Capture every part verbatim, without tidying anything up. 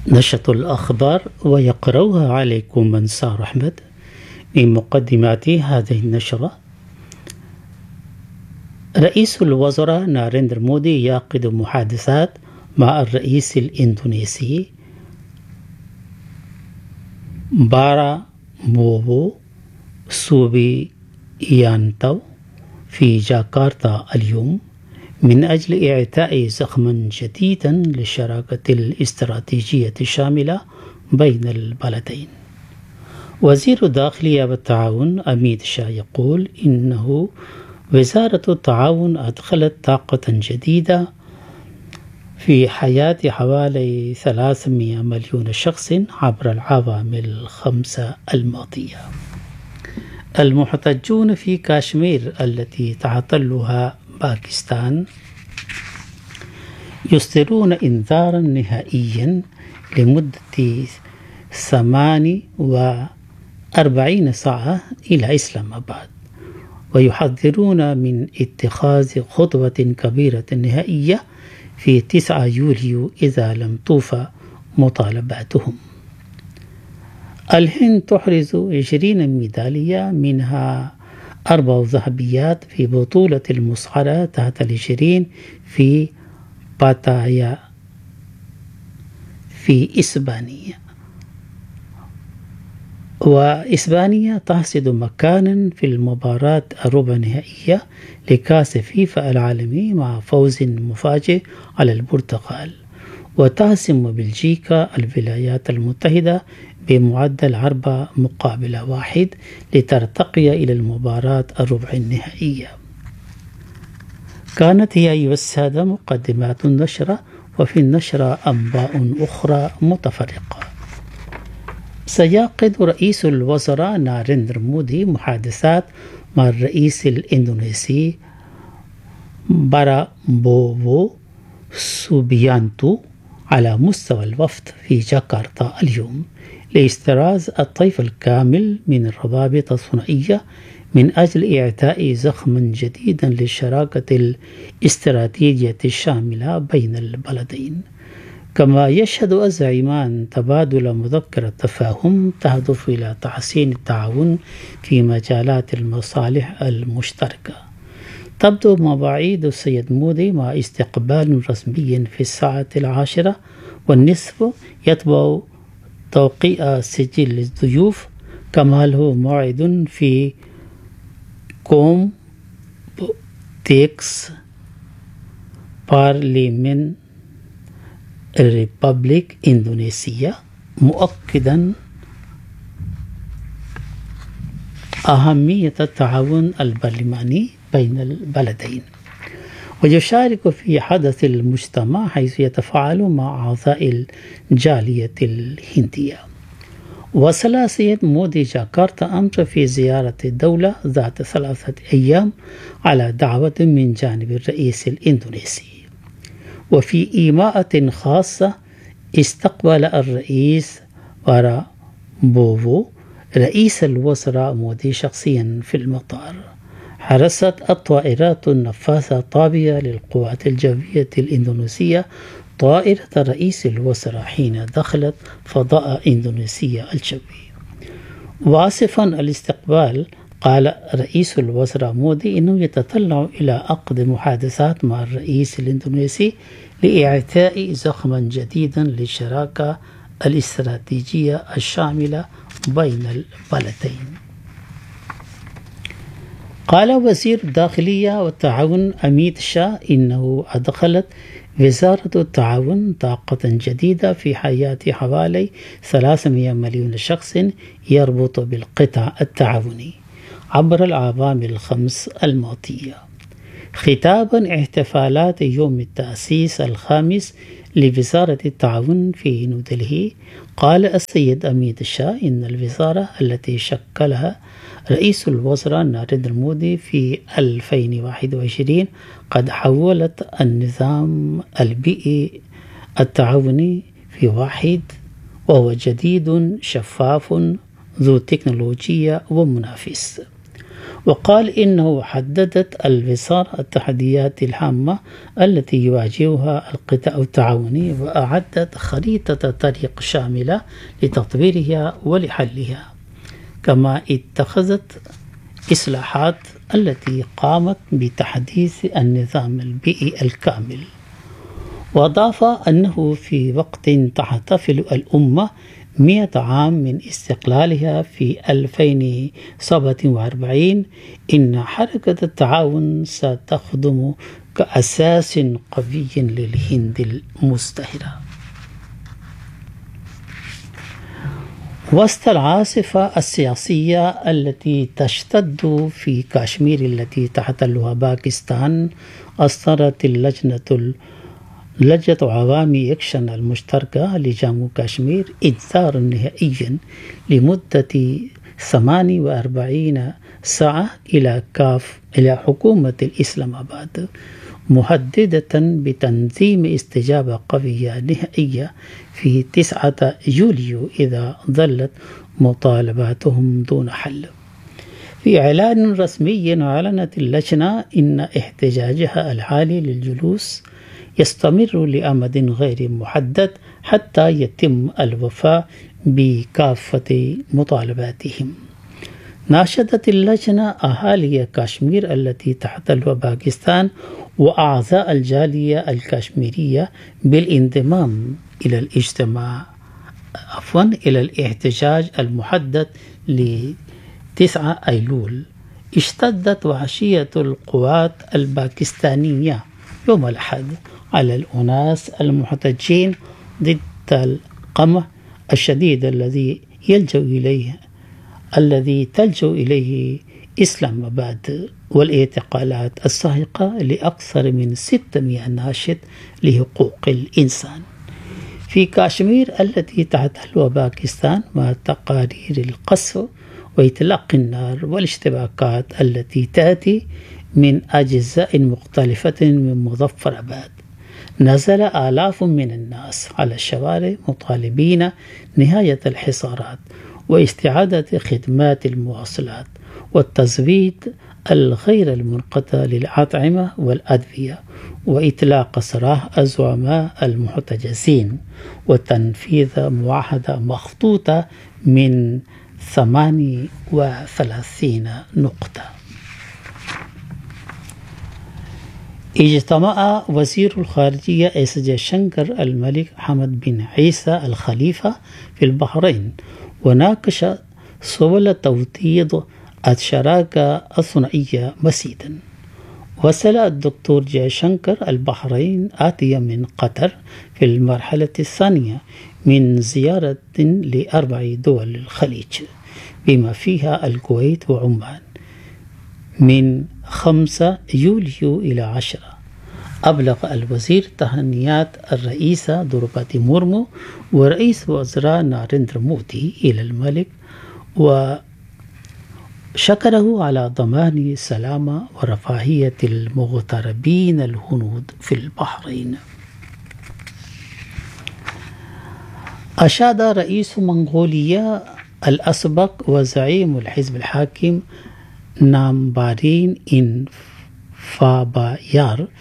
نشرة الأخبار ويقرأها عليكم منصار أحمد. من مقدمات هذه النشرة: رئيس الوزراء ناريندرا مودي يعقد محادثات مع الرئيس الإندونيسي بارامبوبو سوبيانتو في جاكرتا اليوم من أجل إعطاء زخما جديدا للشراكة الاستراتيجية الشاملة بين البلدين. وزير الداخلية والتعاون أميت شاه يقول إنه وزارة التعاون أدخلت طاقة جديدة في حياة حوالي ثلاثمئة مليون شخص عبر العوام الخمسة الماضية. المحتجون في كاشمير التي تعتلها باكستان يصدرون إنذارا نهائيا لمدة ثمانية وأربعين ساعة إلى إسلام آباد، ويحذرون من اتخاذ خطوة كبيرة نهائية في تسعة يوليو إذا لم توفى مطالباتهم. الهند تحرز عشرين ميدالية، منها أربع ذهبيات في بطولة المصارعة تحت العشرين في باتايا في إسبانيا. وإسبانيا تحصد مكانا في المباراة الربع نهائية لكأس فيفا العالمي مع فوز مفاجئ على البرتغال، وتهزم بلجيكا الولايات المتحدة بمعدل أربعة مقابل واحد لترتقي إلى المباراة الربع النهائية. كانت هي أيها السادة مقدمات النشرة، وفي النشرة أنباء أخرى متفرقة. سيعقد رئيس الوزراء ناريندرا مودي محادثات مع الرئيس الإندونيسي بارامبوبو سوبيانتو على مستوى الوفد في جاكرتا اليوم لاستراز الطيف الكامل من الروابط الثنائية من أجل إعطاء زخم جديد للشراكة الاستراتيجية الشاملة بين البلدين. كما يشهد الزعيمان تبادل مذكرة تفاهم تهدف إلى تحسين التعاون في مجالات المصالح المشتركة. تبدو مواعيد السيد مودي مع استقبال رسمي في الساعة العاشرة والنصف يتبع توقيع سجل الضيوف، كما له موعد في كوم تيكس بارلمان الريبابليك إندونيسيا، مؤكدا أهمية التعاون البرلماني بين البلدين. ويشارك في حدث المجتمع حيث يتفاعل مع أعضاء الجالية الهندية. وصل سيد مودي جاكرتا أمس في زيارة الدولة ذات ثلاثة أيام على دعوة من جانب الرئيس الإندونيسي. وفي إيماءة خاصة استقبل الرئيس بارامبوبو رئيس الوزراء مودي شخصيا في المطار. حرصت الطائرات النفاثة الطابية للقوات الجوية الإندونيسية طائرة رئيس الوزراء حين دخلت فضاء إندونيسيا الجوي. واصفا الاستقبال قال رئيس الوزراء مودي إنه يتطلع إلى عقد محادثات مع الرئيس الإندونيسي لإعطاء زخما جديدا للشراكة الاستراتيجية الشاملة بين البلدين. قال وزير الداخلية والتعاون أميت شاه إنه أدخلت وزارة التعاون طاقة جديدة في حياة حوالي ثلاثمئة مليون شخص يربط بالقطاع التعاوني عبر الأعوام الخمس الماضية. خطابا احتفالات يوم التأسيس الخامس لوزارة التعاون في نيودلهي، قال السيد أميت شاه إن الوزارة التي شكلها رئيس الوزراء ناريندرا مودي في ألفين وواحد وعشرين قد حولت النظام البيئي التعاوني في واحد، وهو جديد شفاف ذو تكنولوجيا ومنافس. وقال إنه حددت الوزارة التحديات الهامة التي يواجهها القطاع التعاوني، وأعدت خريطة طريق شاملة لتطويرها ولحلها، كما اتخذت إصلاحات التي قامت بتحديث النظام البيئي الكامل. وأضاف أنه في وقت تحتفل الأمة مئة عام من استقلالها في ألفين وسبعة وأربعين، إن حركة التعاون ستخدم كأساس قوي للهند المزدهرة. وسط العاصفة السياسية التي تشتد في كشمير التي تحتلها باكستان، أصدرت اللجنة لجنة عوامي إكشن المشتركة لجمو كشمير إنذارا نهائيا لمدة ثمانية وأربعين ساعة إلى كاف إلى حكومة الإسلام آباد، مهددة بتنظيم استجابة قوية نهائية في تسعة يوليو إذا ظلت مطالباتهم دون حل. في إعلان رسمي أعلنت اللجنة إن احتجاجها الحالي للجلوس يستمر لأمد غير محدد حتى يتم الوفاء بكافة مطالباتهم. ناشدت اللجنة أهالي كشمير التي تحتلها باكستان وأعضاء الجالية الكشميرية بالانضمام إلى الاجتماع عفوا إلى الاحتجاج المحدد لتسعة أيلول. اشتدت وحشية القوات الباكستانية يوم الأحد على الأناس المحتجين ضد القمع الشديد الذي يلجأ إليه الذي تلجأ إليه إسلام آباد، والاعتقالات الساحقة لأكثر من ستمئة ناشط لحقوق الإنسان في كشمير التي تحتلها باكستان، مع تقارير القصف وإطلاق النار والاشتباكات التي تأتي من أجزاء مختلفة من مظفر آباد. نزل آلاف من الناس على الشوارع مطالبين نهاية الحصارات واستعادة خدمات المواصلات والتزويد الغير المنقطع للأطعمة والأدوية، وإطلاق سراح الزعماء المحتجزين، وتنفيذ معاهدة مخطوطة من ثمانية وثلاثين نقطة. اجتمع وزير الخارجية إس جيشنكر الملك حمد بن عيسى الخليفة في البحرين، وناقش سبل توطيد الشراكة الثنائية مزيدا. وصل الدكتور جيشنكر البحرين آتيا من قطر في المرحلة الثانية من زيارة لأربع دول الخليج بما فيها الكويت وعمان من خمسة يوليو إلى عشرة. أبلغ الوزير تهنئات الرئيسة درباتي مورمو ورئيس وزراء ناريندرا مودي إلى الملك، وشكره على ضمان السلامة ورفاهية المغتربين الهنود في البحرين. أشاد رئيس منغوليا الأسبق وزعيم الحزب الحاكم نامبارين إن فابايار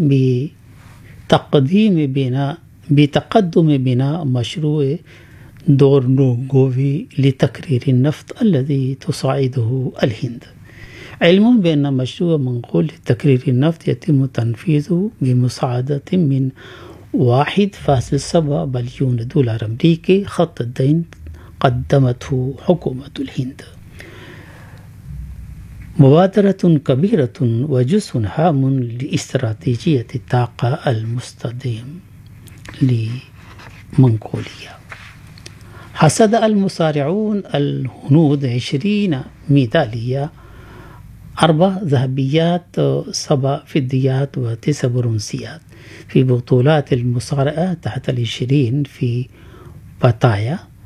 بتقديم بناء بتقدم بناء مشروع دورنوغوفي لتكرير النفط الذي تصعده الهند، علما بأن مشروع منغول لتكرير النفط يتم تنفيذه بمساعدة من واحد فاصلة سبعة بليون دولار أمريكي خط الدين قدمته حكومة الهند. مبادرة كبيرة وجزء هام لاستراتيجية الطاقة المستدام لمنغوليا. حصد المصارعون الهنود عشرين ميدالية، أربع ذهبيات، سبع فضيات، وتسع برونزيات في بطولات المصارعة تحت العشرين في باتايا